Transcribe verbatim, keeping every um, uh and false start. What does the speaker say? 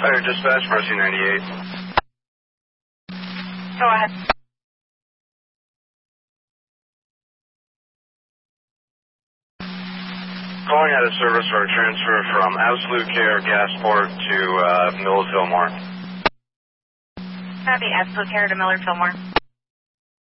Fire dispatch, Mercy ninety-eight. Go ahead. Calling out of service for a transfer from Absolute Care Gasport to uh, Millard Fillmore. Copy, Absolute Care to Millard Fillmore.